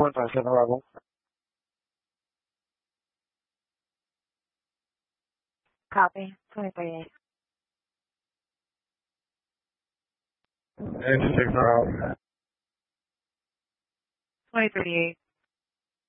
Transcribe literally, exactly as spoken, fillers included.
one five seven level. Copy. twenty thirty-eight. Eight six zero. twenty thirty-eight.